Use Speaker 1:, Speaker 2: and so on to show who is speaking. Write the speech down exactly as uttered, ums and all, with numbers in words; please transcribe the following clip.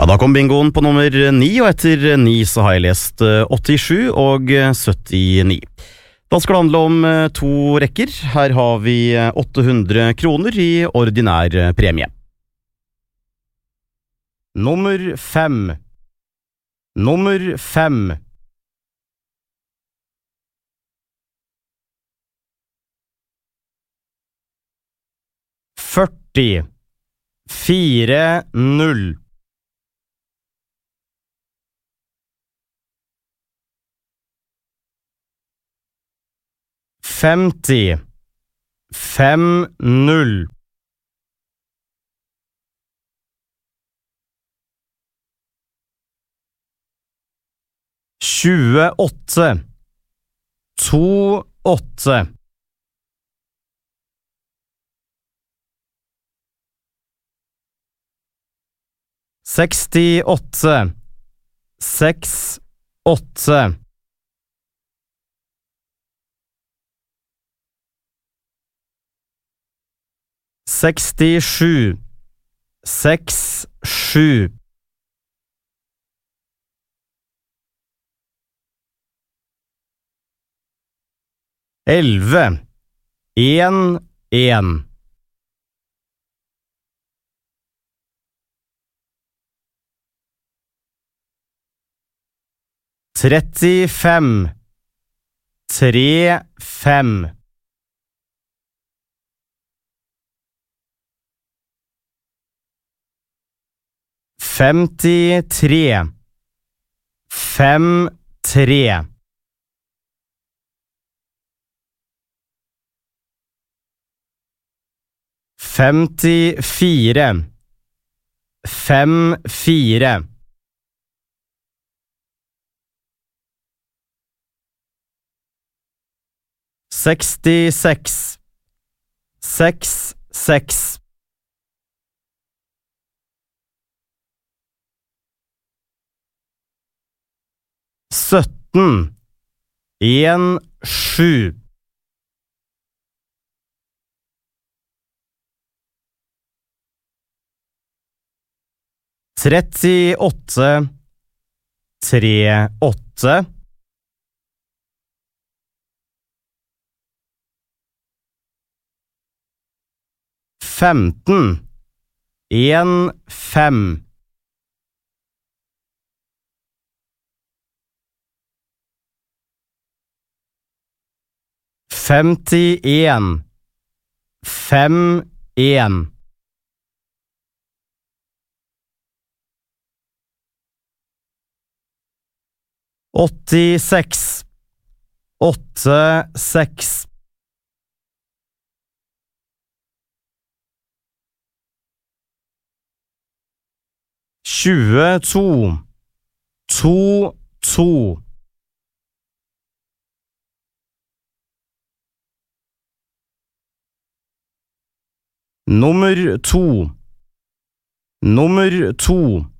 Speaker 1: Ja, da kom bingoen på nummer ni, og etter ni så har jeg lest åttisju og syttini. Da skal det handle om to rekker. Her har vi åtte hundre kroner i ordinær premie. Nummer fem. Nummer fem. førti. Fire, null. Femti. Fem, null. Tjueåtte. To, åtte. Sekstiåtte. Seks, åtte. Sekstisju. Seks, sju. Elve. En, en. Trettifem. Tre, fem. Femtitre. Fem, tre. Femtifire. Fem, fire. Sekstiseks. Seks, seks. Sytten. En, sju. Trettiåtte. Tre, åtte. Femten. En, fem. Femtien. Fem, en. Åttiseks. Åtte, seks. Tjueto. To, to. Nummer to. Nummer to.